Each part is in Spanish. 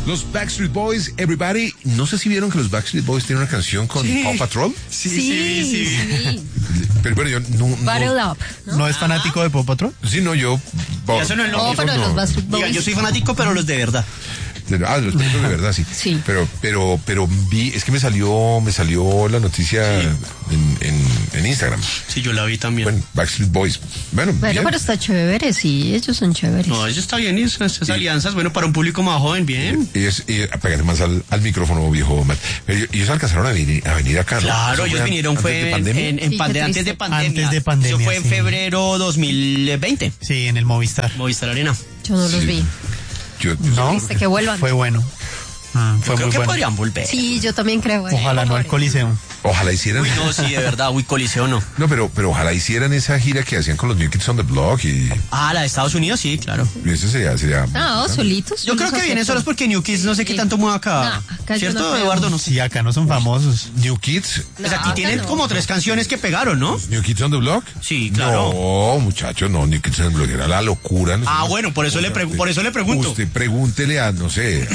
Los Backstreet Boys, Everybody. No sé si vieron que los Backstreet Boys tienen una canción con Paw Patrol. Sí. Pero bueno, yo Battle Up, ¿no? ¿No es fanático de Paw Patrol? Sí, no, yo... Y eso no es lo No, mismo. pero los Backstreet Diga, Boys. yo soy fanático, pero los de verdad. Ah, los perros de verdad, sí. Sí. Pero vi, es que me salió la noticia en Instagram. Sí, yo la vi también. Bueno, Backstreet Boys. Bueno, bien. Pero está chévere, sí, ellos son chéveres. No, eso está bien, esas alianzas, bueno, para un público más joven, bien. Pégate más al micrófono, viejo Matt. Ellos alcanzaron a venir acá, ¿no? Claro, ellos vinieron antes de pandemia. antes de pandemia. Antes de pandemia, Eso fue en sí. febrero 2020. Sí, en el Movistar. Movistar Arena. Yo no los vi. ¿No? Viste que vuelvan. Fue bueno. Yo Fue creo muy que bueno. podrían volver. Sí, yo también creo. Ojalá no al Coliseo. Ojalá hicieran. Uy, no, sí, de verdad, Coliseo no. No, pero ojalá hicieran esa gira que hacían con los New Kids on the Block y La de Estados Unidos, sí, claro. eso sería. Solitos. Yo creo que vienen solos porque New Kids no sé qué tanto mueve acá. No, acá yo ¿Cierto, no creo. Eduardo? No. Sí, acá no son famosos. New Kids. Pues aquí tienen como 3 canciones que pegaron, ¿no? New Kids on the Block. Sí, claro. No, muchachos, no, New Kids on the Block era la locura. No sé. Bueno, por eso le pregunto. Usted pregúntele a, no sé,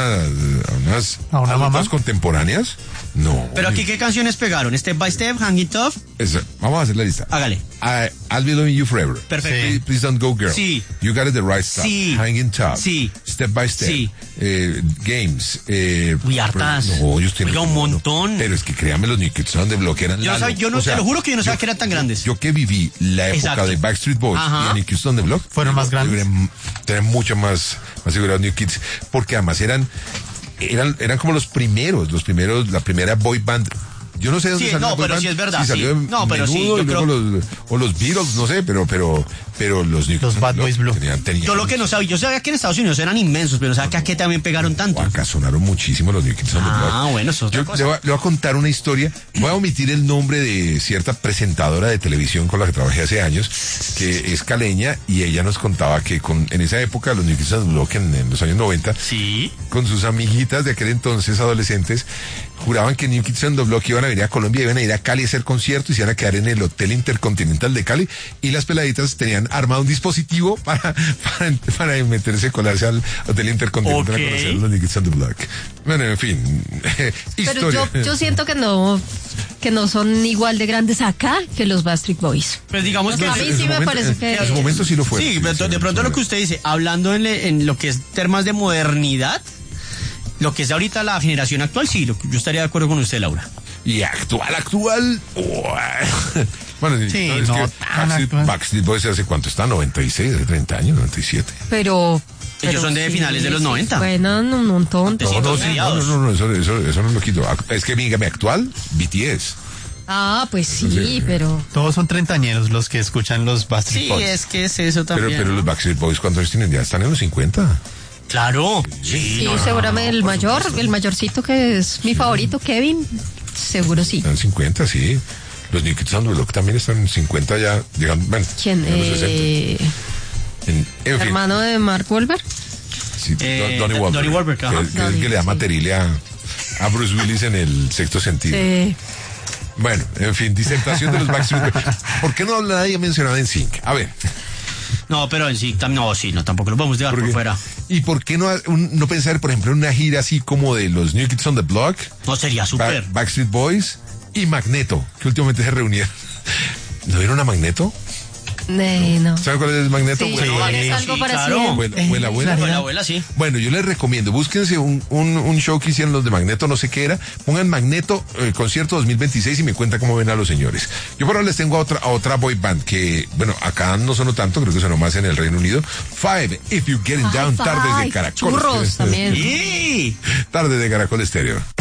¿A una mamá? adultas contemporáneas. No. Pero aquí, ¿qué canciones pegaron? Step by Step, Hanging Tough. Vamos a hacer la lista. Hágale. I'll be loving you forever. Perfecto. Please don't go, girl. Sí. You got it the right stuff. Sí. Hanging tough. Sí. Step by step. Sí. Games. Uy, hartas. No, ellos tienen. Oiga, un montón. Pero es que créanme, los New Kids on the Block eran. Yo no sabía, te lo juro que yo no sabía que eran tan grandes. Yo que viví la época Exacto. de Backstreet Boys Ajá. y New Kids on the Block. Fueron más grandes. Tenían mucho más seguridad New Kids. Porque además eran como los primeros, la primera boy band. Yo no sé dónde Sí, salió no, la boy pero band, sí es verdad, si salió sí. de No, pero sí, Menudo yo y luego creo- los Beatles, no sé, pero los New Kids on Bad the Boys Block Blue. tenían Yo lo que no sabía, yo sabía que en Estados Unidos eran inmensos, pero no sabía que aquí también pegaron tanto. Acá sonaron muchísimo los New Kids on the Block. Bueno, eso es otra Yo cosa. le voy a contar una historia. Voy a omitir el nombre de cierta presentadora de televisión con la que trabajé hace años, que es caleña, y ella nos contaba que en esa época, los New Kids on the Block, en los años 90, Sí. con sus amiguitas de aquel entonces, adolescentes, juraban que New Kids on the Block iban a venir a Colombia, iban a ir a Cali a hacer conciertos y se iban a quedar en el Hotel Intercontinental de Cali, y las peladitas tenían armado un dispositivo para meterse, colarse al Hotel Intercontinental Ok. a conocer a los New Kids on the Block. Bueno, en fin, Pero historia. yo siento que no son igual de grandes acá que los Backstreet Boys. Pues digamos que... A mí sí me parece que... En su momento sí lo fue. Sí, pero de pronto lo que usted dice, hablando en lo que es temas de modernidad, lo que es ahorita la generación actual, sí, yo estaría de acuerdo con usted, Laura. Y actual. Bueno, Sí, es no que tan actual. Backstreet Boys hace cuánto está, 96, hace 30 años, 97. Pero Ellos son de finales de los 90. Bueno, un montón. Antecitos. No, Todos mediados. eso no lo quito. Es que dígame, actual, BTS. Pues sí, pero... Todos son treintañeros los que escuchan los Backstreet Sí, Boys. es que es eso también. Pero los Backstreet Boys, ¿cuántos años tienen? Ya están en los 50. Claro. Sí, seguramente el mayorcito que es mi favorito, Kevin, seguro sí. Están en 50, sí. Los New Kids on the Block también están en 50 ya, llegando, bueno, ¿Quién? en los 60. En fin, Hermano de Mark Wahlberg. sí, Donnie Wahlberg. Donnie Wahlberg, ajá. Que es el que le da Sí. material a Bruce Willis en El Sexto Sentido. Bueno, en fin, disertación de los Backstreet Boys. ¿Por qué no nadie ha mencionado en Sync? A ver. No, pero en sí, tampoco lo podemos dejar por qué? fuera. ¿Y por qué no pensar, por ejemplo, en una gira así como de los New Kids on the Block, No, sería súper. Backstreet Boys y Magneto, que últimamente se reunieron? ¿No vieron a Magneto? No. ¿Saben cuál es Magneto? Sí, Bueno, es sí, algo claro. parecido. Abuela. Bueno, la abuela sí. Bueno, yo les recomiendo, búsquense un show que hicieron los de Magneto, no sé qué era, pongan Magneto, concierto 2026 y me cuenta cómo ven a los señores. Yo por ahora les tengo a otra boy band que, bueno, acá no sonó tanto, creo que sonó más en el Reino Unido. Five, If You're Getting Down, tardes de Caracol. Churros también. Sí. Tardes de Caracol Estéreo.